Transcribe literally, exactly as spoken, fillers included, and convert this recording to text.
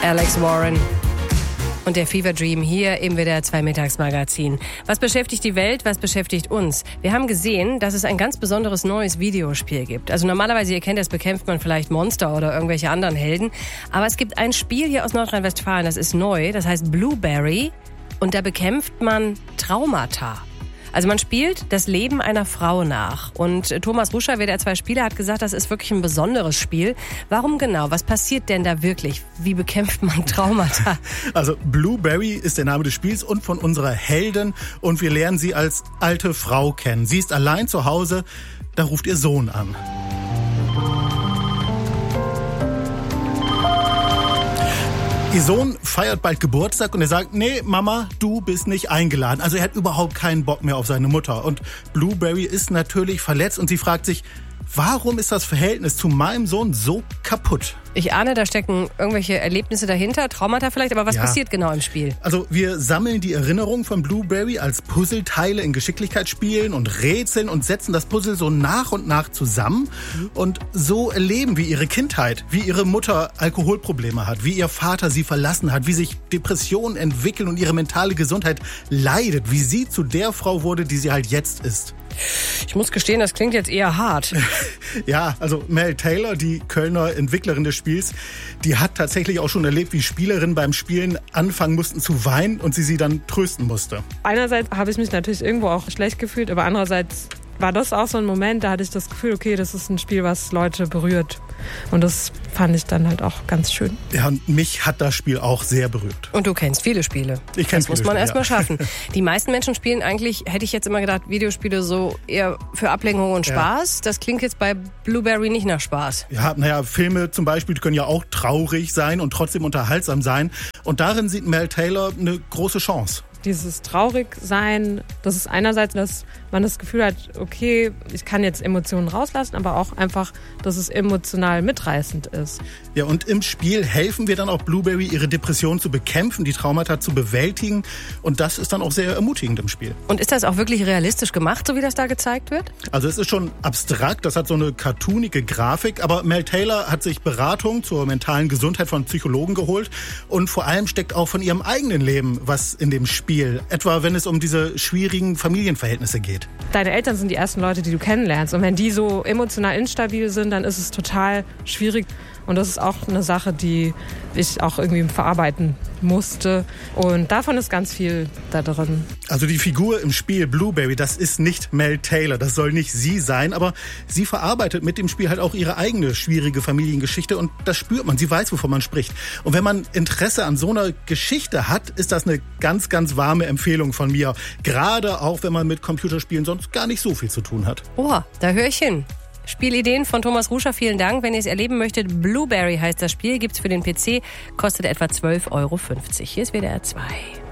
Alex Warren und der Fever Dream hier im W D R zwei Mittagsmagazin. Was beschäftigt die Welt, was beschäftigt uns? Wir haben gesehen, dass es ein ganz besonderes neues Videospiel gibt. Also normalerweise, ihr kennt das, bekämpft man vielleicht Monster oder irgendwelche anderen Helden. Aber es gibt ein Spiel hier aus Nordrhein-Westfalen, das ist neu, das heißt Blueberry. Und da bekämpft man Traumata. Also man spielt das Leben einer Frau nach. Und Thomas Ruscher, W D R zwei Spieler, hat gesagt, das ist wirklich ein besonderes Spiel. Warum genau? Was passiert denn da wirklich? Wie bekämpft man Traumata? Also Blueberry ist der Name des Spiels und von unserer Heldin. Und wir lernen sie als alte Frau kennen. Sie ist allein zu Hause, da ruft ihr Sohn an. Ihr Sohn feiert bald Geburtstag und er sagt, nee, Mama, du bist nicht eingeladen. Also er hat überhaupt keinen Bock mehr auf seine Mutter. Und Blueberry ist natürlich verletzt und sie fragt sich, warum ist das Verhältnis zu meinem Sohn so kaputt? Ich ahne, da stecken irgendwelche Erlebnisse dahinter, Traumata vielleicht, aber was ja. passiert genau im Spiel? Also wir sammeln die Erinnerungen von Blueberry als Puzzleteile in Geschicklichkeitsspielen und Rätseln und setzen das Puzzle so nach und nach zusammen. Mhm. Und so erleben wir ihre Kindheit, wie ihre Mutter Alkoholprobleme hat, wie ihr Vater sie verlassen hat, wie sich Depressionen entwickeln und ihre mentale Gesundheit leidet, wie sie zu der Frau wurde, die sie halt jetzt ist. Ich muss gestehen, das klingt jetzt eher hart. Ja, also Mel Taylor, die Kölner Entwicklerin des Spiels, die hat tatsächlich auch schon erlebt, wie Spielerinnen beim Spielen anfangen mussten zu weinen und sie sie dann trösten musste. Einerseits habe ich mich natürlich irgendwo auch schlecht gefühlt, aber andererseits war das auch so ein Moment, da hatte ich das Gefühl, okay, das ist ein Spiel, was Leute berührt. Und das fand ich dann halt auch ganz schön. Ja, und mich hat das Spiel auch sehr berührt. Und du kennst viele Spiele. Ich kenn Das muss man erst mal schaffen. Die meisten Menschen spielen eigentlich, hätte ich jetzt immer gedacht, Videospiele so eher für Ablenkung und Spaß. Ja. Das klingt jetzt bei Blueberry nicht nach Spaß. Ja, naja, Filme zum Beispiel können ja auch traurig sein und trotzdem unterhaltsam sein. Und darin sieht Mel Taylor eine große Chance. Dieses Traurigsein, das ist einerseits, dass man das Gefühl hat, okay, ich kann jetzt Emotionen rauslassen, aber auch einfach, dass es emotional mitreißend ist. Ja, und im Spiel helfen wir dann auch Blueberry, ihre Depression zu bekämpfen, die Traumata zu bewältigen. Und das ist dann auch sehr ermutigend im Spiel. Und ist das auch wirklich realistisch gemacht, so wie das da gezeigt wird? Also es ist schon abstrakt, das hat so eine cartoonige Grafik. Aber Mel Taylor hat sich Beratung zur mentalen Gesundheit von Psychologen geholt. Und vor allem steckt auch von ihrem eigenen Leben was in dem Spiel. Etwa wenn es um diese schwierigen Familienverhältnisse geht. Deine Eltern sind die ersten Leute, die du kennenlernst. Und wenn die so emotional instabil sind, dann ist es total schwierig. Und das ist auch eine Sache, die ich auch irgendwie verarbeiten musste. Und davon ist ganz viel da drin. Also die Figur im Spiel Blueberry, das ist nicht Mel Taylor. Das soll nicht sie sein. Aber sie verarbeitet mit dem Spiel halt auch ihre eigene schwierige Familiengeschichte. Und das spürt man. Sie weiß, wovon man spricht. Und wenn man Interesse an so einer Geschichte hat, ist das eine ganz, ganz warme Empfehlung von mir. Gerade auch, wenn man mit Computerspielen sonst gar nicht so viel zu tun hat. Oh, da höre ich hin. Spielideen von Thomas Ruscher, vielen Dank. Wenn ihr es erleben möchtet, Blueberry heißt das Spiel, gibt's für den P C, kostet etwa zwölf Euro fünfzig. Hier ist W D R zwei.